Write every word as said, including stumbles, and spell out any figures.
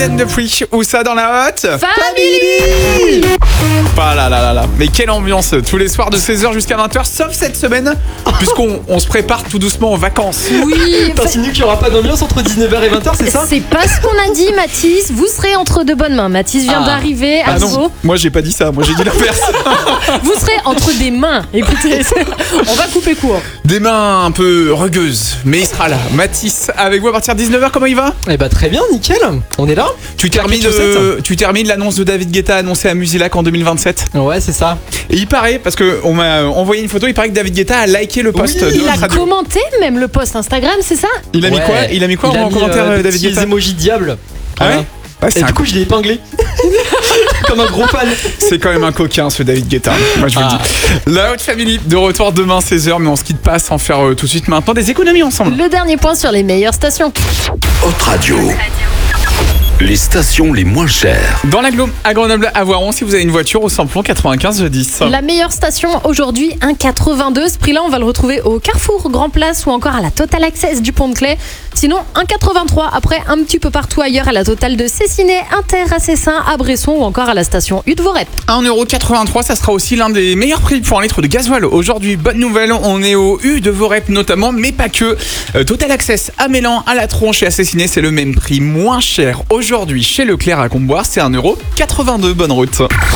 Jordan Depuis, où ça dans la hotte Family. Ah là là là là. Mais quelle ambiance tous les soirs de seize heures jusqu'à vingt heures, sauf cette semaine, puisqu'on on se prépare tout doucement aux vacances. Oui, T'insinues qu'il n'y aura pas d'ambiance entre dix-neuf heures et vingt heures, c'est ça? c'est pas ce qu'on a dit, Mathis. Vous serez entre de bonnes mains. Mathis vient Ah. d'arriver à Ah non, nouveau. moi j'ai pas dit ça, moi j'ai dit l'inverse. Vous serez entre des mains. Écoutez, on va couper court. Des mains un peu rugueuses, mais il sera là. Mathis, avec vous à partir de dix-neuf heures, comment il va? Eh bah très bien, nickel. On est là? Tu termines, Claquettes euh, tu termines l'annonce de David Guetta annoncée à Musilac en deux mille vingt-sept. Ouais, c'est ça. Et il paraît, parce qu'on m'a envoyé une photo, il paraît que David Guetta a liké le post Oui, de Il notre a radio. commenté même le post Instagram, c'est ça? Il a mis Ouais. quoi Il a mis quoi Il a en mis, commentaire, euh, des David petits Guetta? emojis diable. Ah ouais Voilà. Ouais, c'est Et un du coup, je l'ai épinglé. Comme un gros fan. C'est quand même un coquin ce David Guetta, moi je vous Ah. le dis. La Haute Family, de retour demain seize heures, mais on se quitte pas sans faire euh, tout de suite maintenant des économies ensemble. Le dernier point sur les meilleures stations. Haute Radio. Les stations les moins chères. Dans l'agglo à Grenoble, à Voiron, si vous avez une voiture au samplon quatre-vingt-quinze dix. La meilleure station aujourd'hui, un virgule quatre-vingt-deux. Ce prix-là, on va le retrouver au Carrefour Grand Place ou encore à la Total Access du Pont-de-Clay. Sinon, un virgule quatre-vingt-trois. Après, un petit peu partout ailleurs, à la Total de Cessiné, Inter, à Cessin, à Bresson ou encore à la station Hutte-Vorep. un euro quatre-vingt-trois, ça sera aussi l'un des meilleurs prix pour un litre de gasoil. Aujourd'hui, bonne nouvelle, on est au U de Vorep notamment, mais pas que. Euh, Total Access à Mélan, à La Tronche et à Cessiné, c'est le même prix, moins cher. Aujourd'hui, chez Leclerc à Comboire, c'est un euro quatre-vingt-deux. Bonne route.